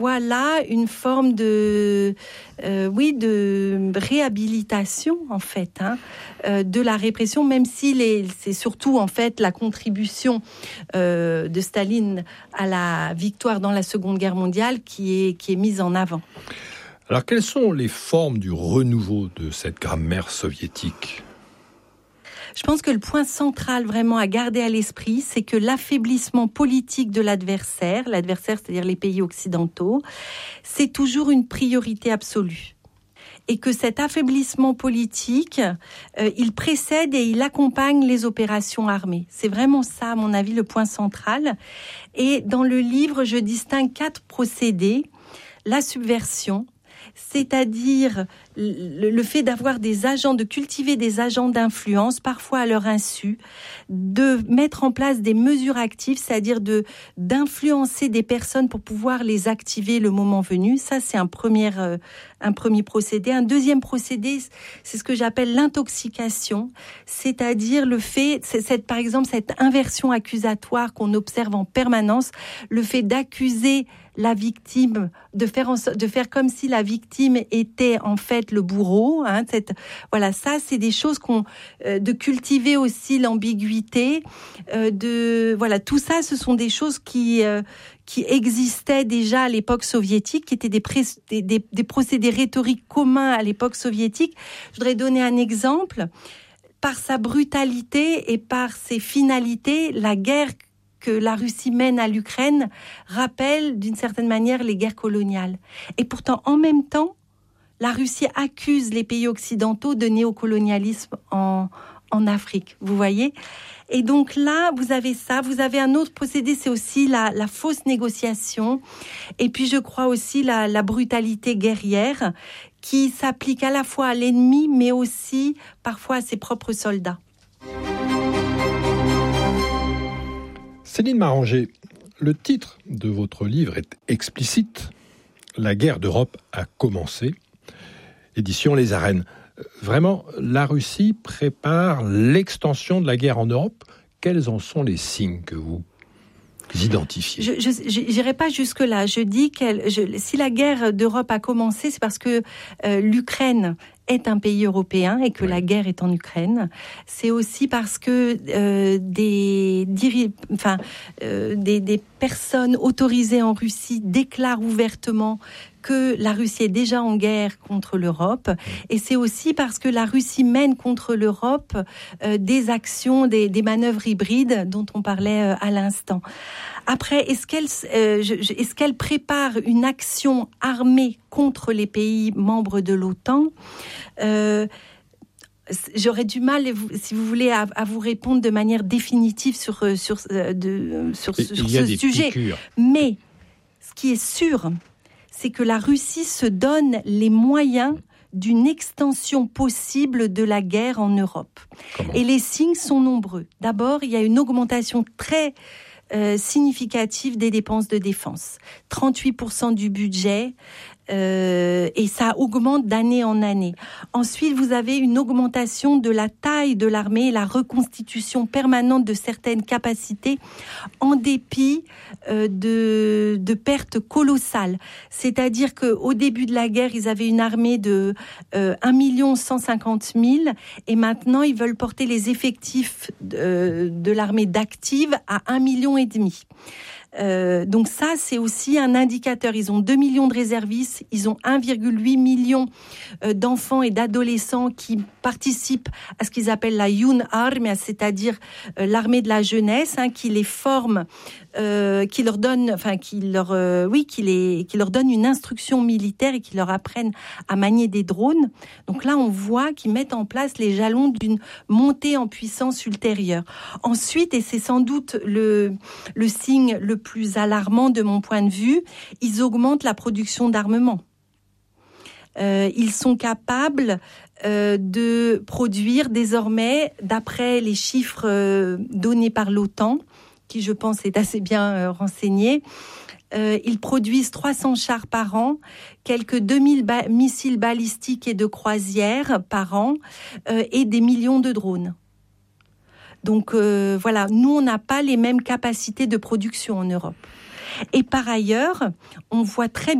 Voilà une forme de réhabilitation en fait de la répression, même si c'est surtout en fait la contribution de Staline à la victoire dans la Seconde Guerre mondiale qui est mise en avant. Alors quelles sont les formes du renouveau de cette grammaire soviétique ? Je pense que le point central vraiment à garder à l'esprit, c'est que l'affaiblissement politique de l'adversaire, c'est-à-dire les pays occidentaux, c'est toujours une priorité absolue. Et que cet affaiblissement politique, il précède et il accompagne les opérations armées. C'est vraiment ça, à mon avis, le point central. Et dans le livre, je distingue 4 procédés. La subversion, c'est-à-dire le fait d'avoir des agents, de cultiver des agents d'influence, parfois à leur insu, de mettre en place des mesures actives, c'est-à-dire d'influencer des personnes pour pouvoir les activer le moment venu. Ça, c'est un premier procédé. Un deuxième procédé, c'est ce que j'appelle l'intoxication, c'est-à-dire le fait, par exemple, cette inversion accusatoire qu'on observe en permanence, le fait d'accuser la victime, de faire comme si la victime était en fait le bourreau. Ça, c'est des choses de cultiver aussi l'ambiguïté. Tout ça, ce sont des choses qui existaient déjà à l'époque soviétique, qui étaient des procédés rhétoriques communs à l'époque soviétique. Je voudrais donner un exemple. Par sa brutalité et par ses finalités, la guerre que la Russie mène à l'Ukraine rappelle d'une certaine manière les guerres coloniales. Et pourtant, en même temps, la Russie accuse les pays occidentaux de néocolonialisme en Afrique. Vous voyez ? Et donc là, vous avez ça. Vous avez un autre procédé, c'est aussi la fausse négociation. Et puis, je crois aussi la brutalité guerrière qui s'applique à la fois à l'ennemi, mais aussi parfois à ses propres soldats. Céline Maranger, le titre de votre livre est explicite. La guerre d'Europe a commencé. Édition Les Arènes. Vraiment, la Russie prépare l'extension de la guerre en Europe. Quels en sont les signes que vous identifiez ? Je n'irai pas jusque-là. Je dis si la guerre d'Europe a commencé, c'est parce que l'Ukraine est un pays européen et que la guerre est en Ukraine. C'est aussi parce que des personnes autorisées en Russie déclarent ouvertement que la Russie est déjà en guerre contre l'Europe. Et c'est aussi parce que la Russie mène contre l'Europe des actions, des manœuvres hybrides dont on parlait à l'instant. Après, est-ce qu'elle prépare une action armée contre les pays membres de l'OTAN ? J'aurais du mal, si vous voulez, à vous répondre de manière définitive sur ce sujet. Mais ce qui est sûr, c'est que la Russie se donne les moyens d'une extension possible de la guerre en Europe. Et les signes sont nombreux. D'abord, il y a une augmentation très significative des dépenses de défense. 38% du budget, et ça augmente d'année en année. Ensuite, vous avez une augmentation de la taille de l'armée et la reconstitution permanente de certaines capacités en dépit de pertes colossales. C'est-à-dire qu'au début de la guerre, ils avaient une armée de 1 150 000 et maintenant, ils veulent porter les effectifs de l'armée d'active à 1,5 million. Donc ça, c'est aussi un indicateur. Ils ont 2 millions de réservistes, ils ont 1,8 million d'enfants et d'adolescents qui participent à ce qu'ils appellent la Jun Armee, c'est-à-dire l'armée de la jeunesse, qui les forme, qui leur donne une instruction militaire et qui leur apprennent à manier des drones. Donc là, on voit qu'ils mettent en place les jalons d'une montée en puissance ultérieure. Ensuite, et c'est sans doute le signe le plus alarmant de mon point de vue, ils augmentent la production d'armement. Ils sont capables de produire désormais, d'après les chiffres donnés par l'OTAN, qui je pense est assez bien renseigné, ils produisent 300 chars par an, quelques 2000 missiles balistiques et de croisière par an, et des millions de drones. Donc voilà, nous on n'a pas les mêmes capacités de production en Europe. Et par ailleurs, on voit très